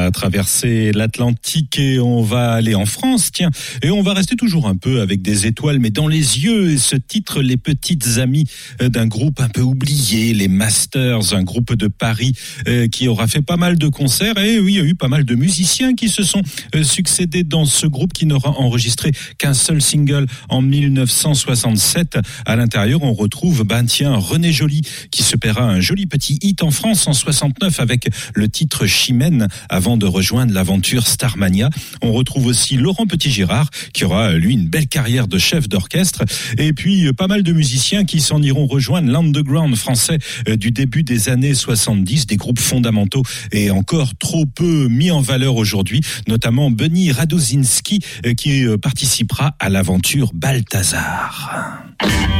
va traverser l'Atlantique et on va aller en France, tiens. Et on va rester toujours un peu avec des étoiles, mais dans les yeux. Et ce titre, Les Petites Amies d'un groupe un peu oublié, les Masters, un groupe de Paris qui aura fait pas mal de concerts. Et oui, il y a eu pas mal de musiciens qui se sont succédés dans ce groupe qui n'aura enregistré qu'un seul single en 1967. À l'intérieur, on retrouve, René Joly qui se paiera un joli petit hit en France en 69 avec le titre Chimène avant de rejoindre l'aventure Starmania. On retrouve aussi Laurent Petit-Girard qui aura, lui, une belle carrière de chef d'orchestre. Et puis, pas mal de musiciens qui s'en iront rejoindre l'underground français du début des années 70, des groupes fondamentaux et encore trop peu mis en valeur aujourd'hui, notamment Benny Radosinski qui participera à l'aventure Balthazar.